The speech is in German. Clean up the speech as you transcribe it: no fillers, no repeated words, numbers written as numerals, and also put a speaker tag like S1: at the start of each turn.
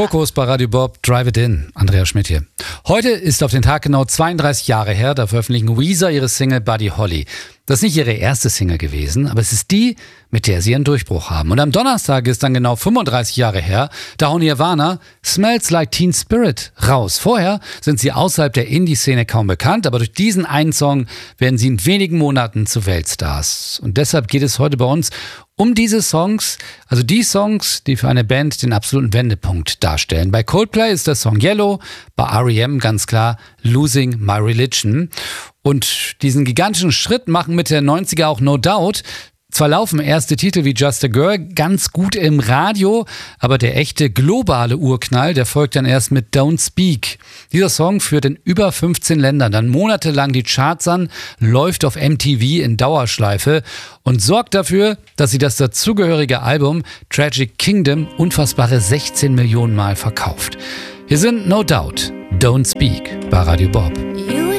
S1: Kokos bei Radio Bob, Drive It In. Andreas Schmidt hier. Heute ist auf den Tag genau 32 Jahre her, da veröffentlichen Weezer ihre Single Buddy Holly. Das ist nicht ihre erste Single gewesen, aber es ist die, mit der sie ihren Durchbruch haben. Und am Donnerstag ist dann genau 35 Jahre her, da hauen Nirvana Smells Like Teen Spirit raus. Vorher sind sie außerhalb der Indie-Szene kaum bekannt, aber durch diesen einen Song werden sie in wenigen Monaten zu Weltstars. Und deshalb geht es heute bei uns um diese Songs, also die Songs, die für eine Band den absoluten Wendepunkt darstellen. Bei Coldplay ist der Song Yellow, bei R.E.M. ganz klar Losing My Religion. Und diesen gigantischen Schritt machen Mitte der 90er auch No Doubt. Zwar laufen erste Titel wie Just a Girl ganz gut im Radio, aber der echte globale Urknall, der folgt dann erst mit Don't Speak. Dieser Song führt in über 15 Ländern dann monatelang die Charts an, läuft auf MTV in Dauerschleife und sorgt dafür, dass sie das dazugehörige Album Tragic Kingdom unfassbare 16 Millionen Mal verkauft. Hier sind No Doubt, Don't Speak bei Radio Bob.